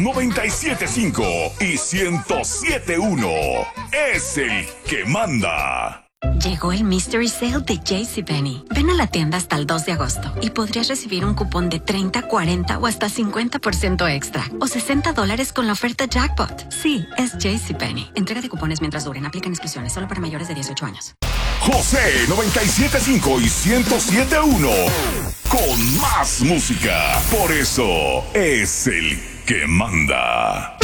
97.5 y 107.1. Es el que manda. Llegó el Mystery Sale de JCPenney. Ven a la tienda hasta el 2 de agosto y podrías recibir un cupón de 30, 40 o hasta 50% extra. O $60 con la oferta Jackpot. Sí, es JCPenney. Entrega de cupones mientras duren. Aplican exclusiones solo para mayores de 18 años. José 97.5 y 107.1. Con más música. Por eso es el que manda.